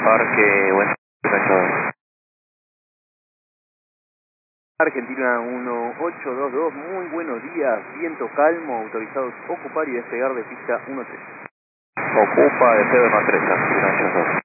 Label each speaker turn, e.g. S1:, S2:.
S1: Parque, bueno,
S2: Argentina 1822, muy buenos días, viento calmo, autorizados ocupar y despegar de pista 13.
S1: ocupa deseo de matriz, Argentina 1822.